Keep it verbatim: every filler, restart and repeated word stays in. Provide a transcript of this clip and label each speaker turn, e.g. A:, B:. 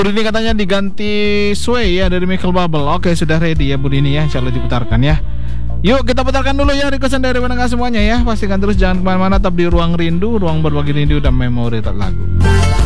A: Ini katanya diganti Sway ya dari Michael Bubble. Oke, sudah ready ya Bu Dini ya, insya Allah diputarkan ya. Yuk kita putarkan dulu ya requestan dari pendengar semuanya ya. Pastikan terus jangan kemana-mana, tetap di Ruang Rindu, ruang berbagi rindu dan memori lagu.